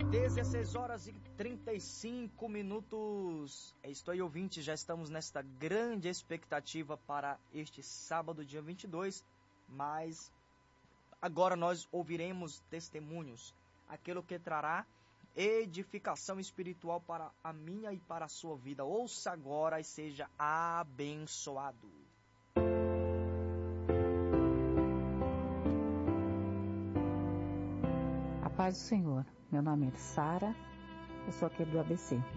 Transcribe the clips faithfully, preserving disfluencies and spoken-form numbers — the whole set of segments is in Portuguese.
dezesseis horas e trinta e cinco minutos. Estou aí, ouvinte, já estamos nesta grande expectativa para este sábado, dia vinte e dois, mas agora nós ouviremos testemunhos, aquilo que trará edificação espiritual para a minha e para a sua vida. Ouça agora e seja abençoado. A paz do Senhor. Meu nome é Sara, eu sou aqui do A B C.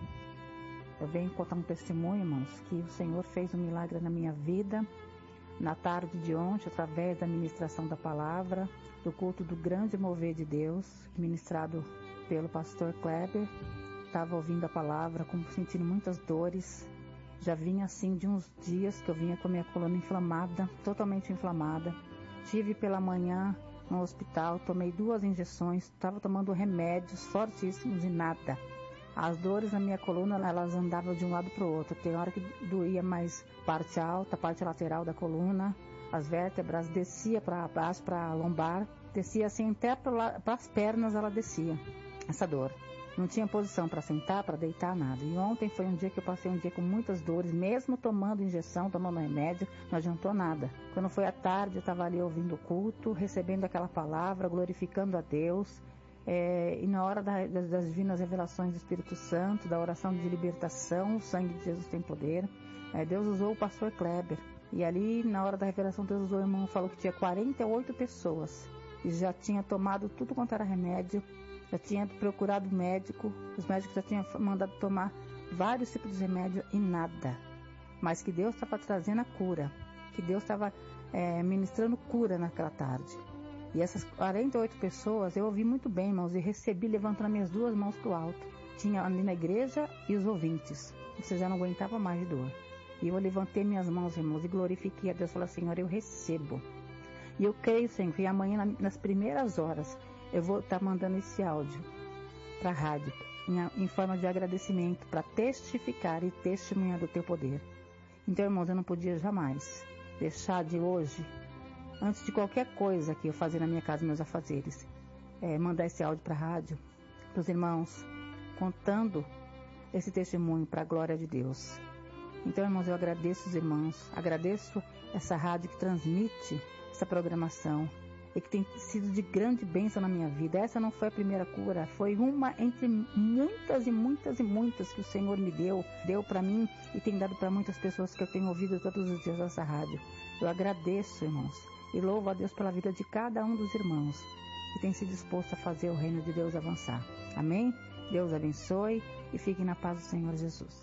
Eu venho contar um testemunho, irmãos, que o Senhor fez um milagre na minha vida na tarde de ontem, através da ministração da palavra, do culto do grande mover de Deus, ministrado pelo pastor Kleber. Estava ouvindo a palavra, como sentindo muitas dores. Já vinha assim de uns dias que eu vinha com a minha coluna inflamada, totalmente inflamada. Tive pela manhã no hospital, tomei duas injeções, estava tomando remédios fortíssimos e nada. As dores na minha coluna, elas andavam de um lado para o outro. Tem hora que doía mais parte alta, parte lateral da coluna, as vértebras, descia para baixo, para a lombar, descia assim até para as pernas, ela descia, essa dor. Não tinha posição para sentar, para deitar, nada. E ontem foi um dia que eu passei um dia com muitas dores, mesmo tomando injeção, tomando remédio, não adiantou nada. Quando foi à tarde, eu estava ali ouvindo o culto, recebendo aquela palavra, glorificando a Deus. É, e na hora da, das, das divinas revelações do Espírito Santo, da oração de libertação, o sangue de Jesus tem poder. É, Deus usou o pastor Kleber. E ali, na hora da revelação, Deus usou o irmão, falou que tinha quarenta e oito pessoas. E já tinha tomado tudo quanto era remédio. Já tinha procurado médico, os médicos já tinham mandado tomar vários tipos de remédio e nada. Mas que Deus estava trazendo a cura, que Deus estava é, ministrando cura naquela tarde. E essas quarenta e oito pessoas, eu ouvi muito bem, irmãos, e recebi levantando minhas duas mãos para o alto. Tinha ali na igreja e os ouvintes. Você já não aguentava mais de dor. E eu levantei minhas mãos, irmãos, e glorifiquei a Deus. Falei, Senhor, eu recebo. E eu creio, Senhor, que amanhã, nas primeiras horas, eu vou estar mandando esse áudio para a rádio, em, em forma de agradecimento, para testificar e testemunhar do teu poder. Então, irmãos, eu não podia jamais deixar de hoje, antes de qualquer coisa que eu fazer na minha casa, meus afazeres, é, mandar esse áudio para a rádio, para os irmãos, contando esse testemunho para a glória de Deus. Então, irmãos, eu agradeço os irmãos, agradeço essa rádio que transmite essa programação, e que tem sido de grande bênção na minha vida. Essa não foi a primeira cura, foi uma entre muitas e muitas e muitas que o Senhor me deu, deu para mim e tem dado para muitas pessoas que eu tenho ouvido todos os dias nessa rádio. Eu agradeço, irmãos, e louvo a Deus pela vida de cada um dos irmãos que tem se disposto a fazer o reino de Deus avançar. Amém? Deus abençoe e fiquem na paz do Senhor Jesus.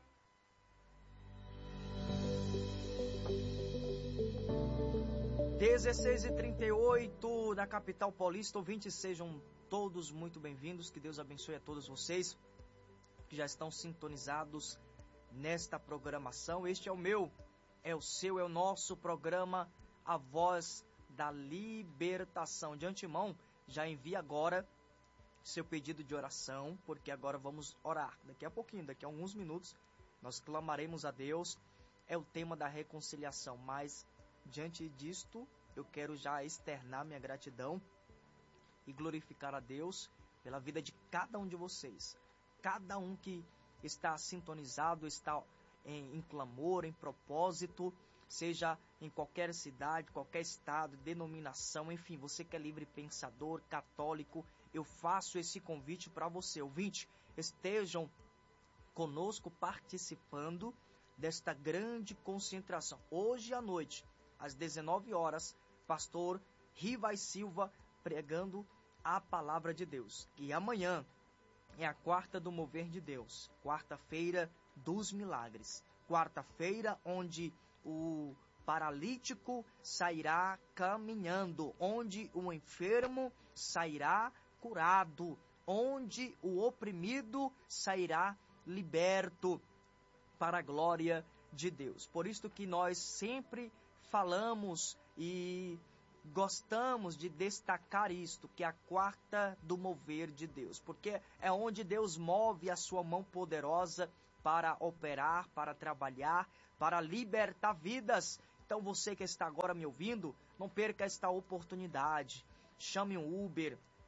dezesseis e trinta e oito da capital paulista, ouvintes, sejam todos muito bem-vindos, que Deus abençoe a todos vocês que já estão sintonizados nesta programação. Este é o meu, é o seu, é o nosso programa, A Voz da Libertação. De antemão, já envie agora seu pedido de oração, porque agora vamos orar. Daqui a pouquinho, daqui a alguns minutos, nós clamaremos a Deus, é o tema da reconciliação, mas diante disto, eu quero já externar minha gratidão e glorificar a Deus pela vida de cada um de vocês. Cada um que está sintonizado, está em, em clamor, em propósito, seja em qualquer cidade, qualquer estado, denominação, enfim, você que é livre pensador, católico, eu faço esse convite para você. Ouvinte, estejam conosco participando desta grande concentração. Hoje à noite, às dezenove horas, pastor Rivai Silva pregando a palavra de Deus. E amanhã é a quarta do mover de Deus, quarta-feira dos milagres, quarta-feira onde o paralítico sairá caminhando, onde o enfermo sairá curado, onde o oprimido sairá liberto, para a glória de Deus. Por isso que nós sempre falamos e gostamos de destacar isto, que é a quarta do mover de Deus, porque é onde Deus move a sua mão poderosa para operar, para trabalhar, para libertar vidas. Então você que está agora me ouvindo, não perca esta oportunidade. Chame um Uber,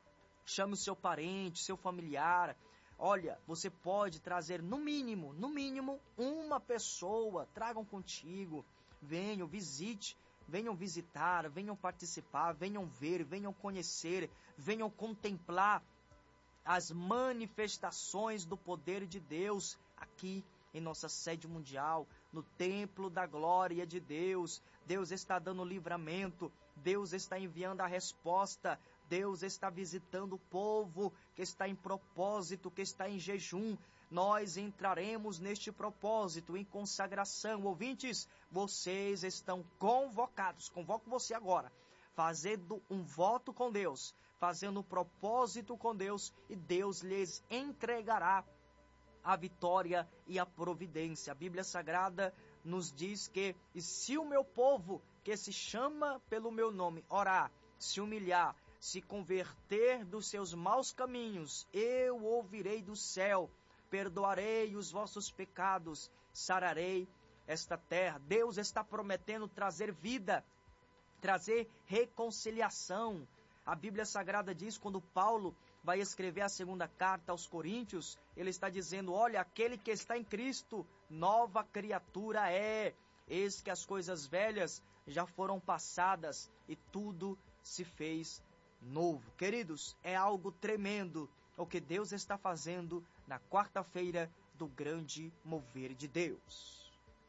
chame o seu parente, seu familiar. Olha, você pode trazer no mínimo, no mínimo, uma pessoa, tragam contigo, venham, visite, venham visitar, venham participar, venham ver, venham conhecer, venham contemplar as manifestações do poder de Deus aqui em nossa sede mundial, no templo da glória de Deus. Deus está dando livramento, Deus está enviando a resposta, Deus está visitando o povo que está em propósito, que está em jejum. Nós entraremos neste propósito, em consagração. Ouvintes, vocês estão convocados, convoco você agora, fazendo um voto com Deus, fazendo um propósito com Deus, e Deus lhes entregará a vitória e a providência. A Bíblia Sagrada nos diz que, e se o meu povo, que se chama pelo meu nome, orar, se humilhar, se converter dos seus maus caminhos, eu ouvirei do céu, perdoarei os vossos pecados, sararei esta terra. Deus está prometendo trazer vida, trazer reconciliação. A Bíblia Sagrada diz, quando Paulo vai escrever a segunda carta aos Coríntios, ele está dizendo, olha, aquele que está em Cristo, nova criatura é. Eis que as coisas velhas já foram passadas e tudo se fez novo. Queridos, é algo tremendo o que Deus está fazendo na quarta-feira do grande mover de Deus.